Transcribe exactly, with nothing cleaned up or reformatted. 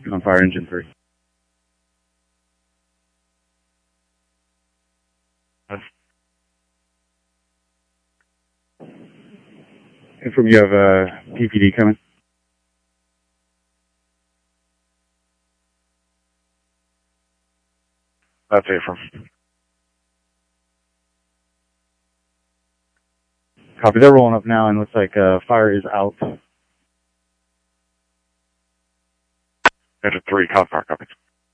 On fire engine three. And from you have a P P D coming. That's it from. Copy. They're rolling up now, and looks like uh, fire is out. Engine three, Concord, copy.